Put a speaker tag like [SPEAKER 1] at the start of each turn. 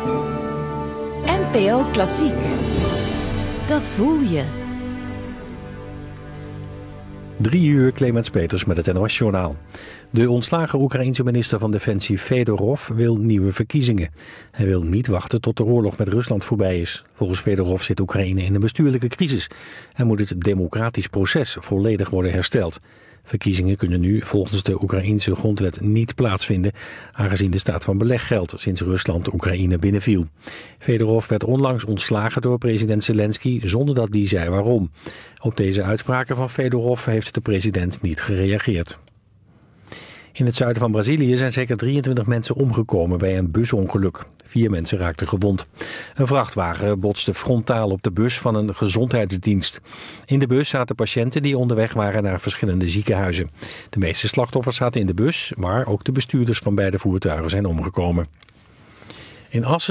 [SPEAKER 1] NPO Klassiek. Dat voel je.
[SPEAKER 2] 3 uur, Clemens Peters met het NOS-journaal. De ontslagen Oekraïense minister van Defensie Fedorov wil nieuwe verkiezingen. Hij wil niet wachten tot de oorlog met Rusland voorbij is. Volgens Fedorov zit Oekraïne in een bestuurlijke crisis en moet het democratisch proces volledig worden hersteld. Verkiezingen kunnen nu volgens de Oekraïense grondwet niet plaatsvinden, aangezien de staat van beleg geldt sinds Rusland Oekraïne binnenviel. Fedorov werd onlangs ontslagen door president Zelensky zonder dat die zei waarom. Op deze uitspraken van Fedorov heeft de president niet gereageerd. In het zuiden van Brazilië zijn zeker 23 mensen omgekomen bij een busongeluk. 4 mensen raakten gewond. Een vrachtwagen botste frontaal op de bus van een gezondheidsdienst. In de bus zaten patiënten die onderweg waren naar verschillende ziekenhuizen. De meeste slachtoffers zaten in de bus, maar ook de bestuurders van beide voertuigen zijn omgekomen. In Assen